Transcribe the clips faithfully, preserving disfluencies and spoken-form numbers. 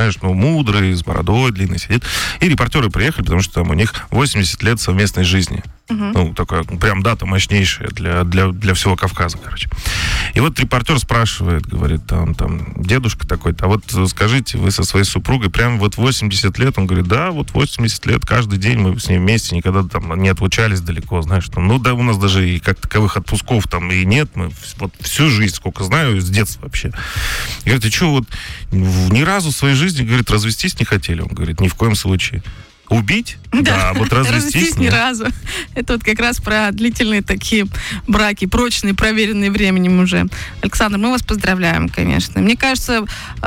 знаешь, ну, мудрый, с бородой длинный сидит. И репортеры приехали, потому что там у них восемьдесят лет совместной жизни. Uh-huh. Ну, такая прям дата мощнейшая для, для, для всего Кавказа, короче. И вот репортер спрашивает, говорит, там, там, дедушка такой-то, а вот скажите, вы со своей супругой прям вот восемьдесят лет? Он говорит, да, вот восемьдесят лет, каждый день мы с ней вместе, никогда там не отлучались далеко, знаешь, там, ну, да, у нас даже и как таковых отпусков там и нет, мы вот всю жизнь, сколько знаю, с детства вообще. И говорит, ты что, вот ни разу в своей жизни, говорит, развестись не хотели? Он говорит, ни в коем случае. Убить? Да, да, вот развестись, развестись ни разу. Это вот как раз про длительные такие браки, прочные, проверенные временем уже. Александр, мы вас поздравляем, конечно. Мне кажется,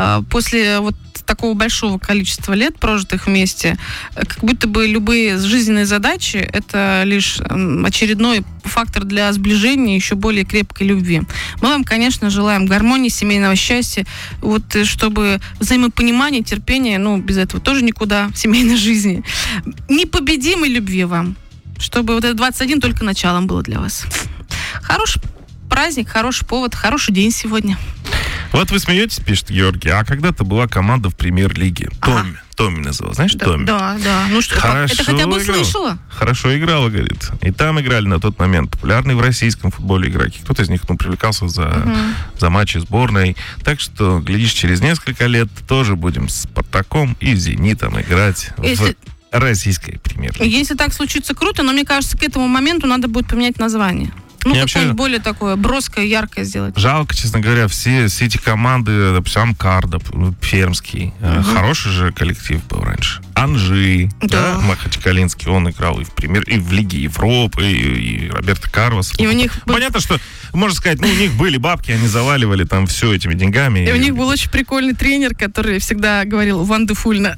после вот такого большого количества лет, прожитых вместе, как будто бы любые жизненные задачи — это лишь очередной фактор для сближения и еще более крепкой любви. Мы вам, конечно, желаем гармонии, семейного счастья, вот чтобы взаимопонимание, терпение, ну, без этого тоже никуда в семейной жизни. Непобедимой любви вам, чтобы вот этот двадцать один только началом было для вас. Хороший праздник, хороший повод, хороший день сегодня. Вот вы смеетесь, пишет Георгий, а когда-то была команда в премьер-лиге. Ага. Томми. Томми называл. Знаешь, да, Томми? Да, да. Ну что, Хорошо это хотя бы играла. слышала? Хорошо играла, говорит. И там играли на тот момент популярные в российском футболе игроки. Кто-то из них, ну, привлекался за, uh-huh. за матчи сборной. Так что, глядишь, через несколько лет тоже будем с «Спартаком» и «Зенитом» играть Если... в российской премьер-лиге. Если так случится, круто, но мне кажется, к этому моменту надо будет поменять название. Ну, какое-нибудь вообще более такое броское, яркое сделать. Жалко, честно говоря, все, все эти команды, допустим, Амкарда, Пермский. Угу. Хороший же коллектив был раньше. Анжи, да. Да, Махачкалинский, он играл и в премьер, и в Лиге Европы, и, и Роберто Карлос. И у них понятно, что, можно сказать, ну, у них были бабки, они заваливали там все этими деньгами. И, и у них был очень прикольный тренер, который всегда говорил «вандефульно».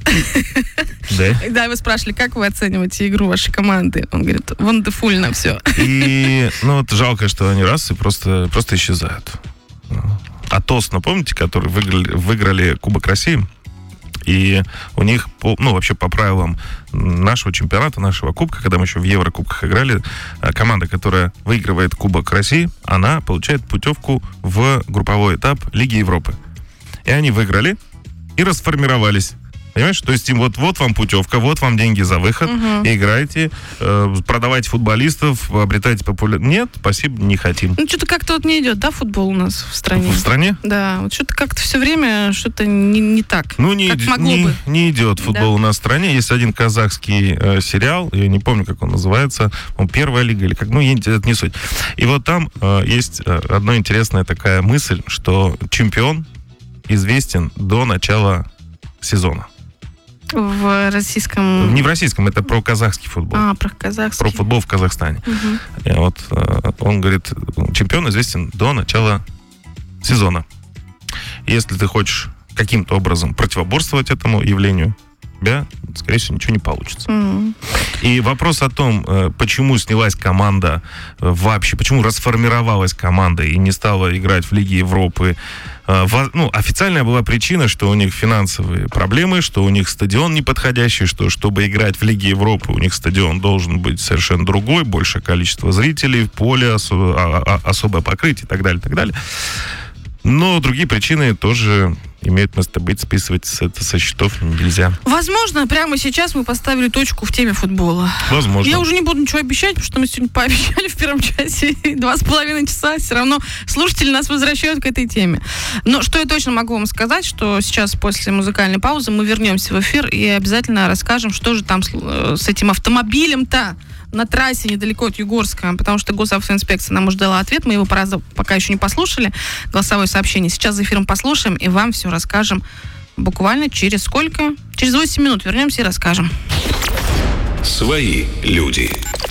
Да? Да, вы спрашивали, как вы оцениваете игру вашей команды? Он говорит «вандефульно все». И, ну, вот жалко, что они раз и просто, просто исчезают. А Тосно, помните, которые выиграли, выиграли Кубок России? И у них, по, ну, вообще по правилам нашего чемпионата, нашего кубка, когда мы еще в Еврокубках играли, команда, которая выигрывает Кубок России, она получает путевку в групповой этап Лиги Европы. И они выиграли и расформировались. Понимаешь? То есть им вот, вот вам путевка, вот вам деньги за выход, угу. Играйте, э, продавайте футболистов, обретайте популярность. Нет, спасибо, не хотим. Ну, что-то как-то вот не идет, да, футбол у нас в стране? В стране? Да, вот что-то как-то все время что-то не, не так, ну, не, как иди, могло не, бы. Не идет футбол, да, у нас в стране. Есть один казахский э, сериал, я не помню, как он называется, он «Первая лига» или как, ну, это не суть. И вот там э, есть э, одна интересная такая мысль, что чемпион известен до начала сезона. В российском... Не в российском, это про казахский футбол. А, про казахский. Про футбол в Казахстане. Угу. И вот он говорит, чемпион известен до начала сезона. Если ты хочешь каким-то образом противоборствовать этому явлению, у тебя, скорее всего, ничего не получится. Mm. И вопрос о том, почему снялась команда вообще, почему расформировалась команда и не стала играть в Лиге Европы. Ну, официальная была причина, что у них финансовые проблемы, что у них стадион неподходящий, что чтобы играть в Лиге Европы, у них стадион должен быть совершенно другой, большее количество зрителей, поле, осо- особое покрытие и так далее, и так далее. Но другие причины тоже имеют место быть, списывать это со счетов нельзя. Возможно, прямо сейчас мы поставили точку в теме футбола. Возможно. Я уже не буду ничего обещать, потому что мы сегодня пообещали в первом часе два с половиной часа. Все равно слушатели нас возвращают к этой теме. Но что я точно могу вам сказать, что сейчас после музыкальной паузы мы вернемся в эфир и обязательно расскажем, что же там с этим автомобилем-то на трассе недалеко от Югорска, потому что госавтоинспекция нам уже дала ответ, мы его пока еще не послушали, голосовое сообщение. Сейчас за эфиром послушаем и вам все расскажем буквально через сколько? Через восемь минут вернемся и расскажем. Свои люди.